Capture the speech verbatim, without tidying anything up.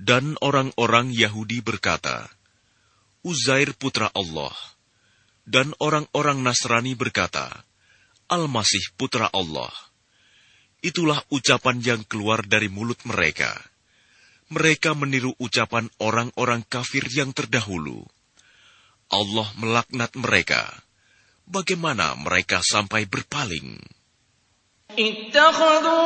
Dan orang-orang Yahudi berkata, Uzair putra Allah. Dan orang-orang Nasrani berkata, Al-Masih putra Allah. Itulah ucapan yang keluar dari mulut mereka. Mereka meniru ucapan orang-orang kafir yang terdahulu. Allah melaknat mereka. Bagaimana mereka sampai berpaling?